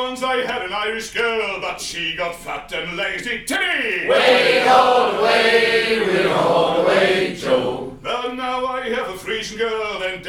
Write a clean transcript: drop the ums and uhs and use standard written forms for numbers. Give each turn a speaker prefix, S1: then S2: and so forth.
S1: once I had an Irish girl, but she got fat and lazy. Timmy!
S2: Way all the way, we're all the way, Joe.
S1: But now I have a Frisian girl, and